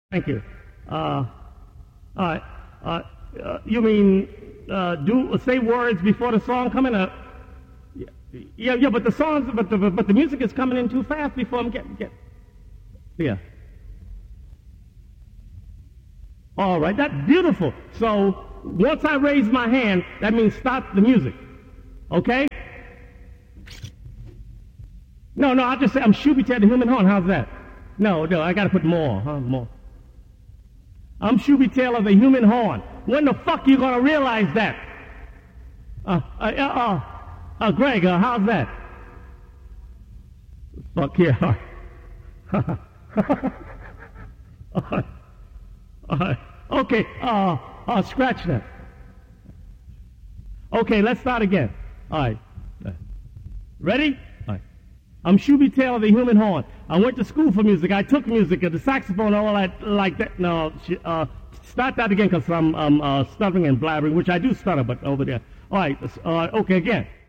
Thank you. All right. You mean say words before the song coming up? Yeah. But the songs, but the music is coming in too fast before I'm get. Yeah. All right. That's beautiful. So once I raise my hand, that means stop the music. Okay? No. I just say I'm Shuby-Tail the human horn. How's that? No. I got to put more. More. I'm Shuby-Tail of the human horn. When the fuck you gonna realize that? Greg, how's that? Fuck yeah. Okay, scratch that. Okay, let's start again. All right. Ready? All right. I'm Shuby-Tail of the human horn. I went to school for music. I took music, the saxophone, all that, like that. No, start that again because I'm stuttering and blabbering, which I do stutter, but over there. All right, okay, again.